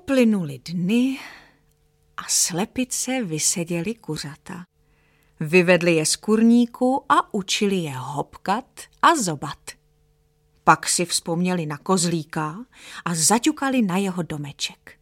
Uplynuly dny a slepice vyseděly kuřata. Vyvedli je z kurníku a učili je hopkat a zobat. Pak si vzpomněli na kozlíka a zaťukali na jeho domeček.